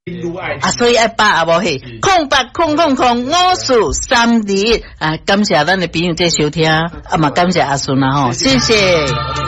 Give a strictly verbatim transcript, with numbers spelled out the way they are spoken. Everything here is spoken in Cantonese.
啊，所以爱把啊无嘿，空八空空空五四三二啊，感谢咱的朋友在收听，啊嘛感谢阿顺啦吼，谢谢。